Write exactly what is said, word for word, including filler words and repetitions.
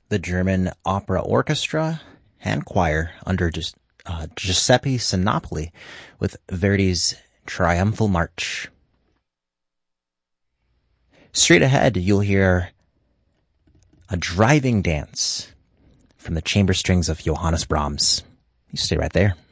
the German Opera Orchestra and Choir under Gius- uh, Giuseppe Sinopoli with Verdi's Triumphal March. Straight ahead, you'll hear a driving dance from the chamber strings of Johannes Brahms. You stay right there.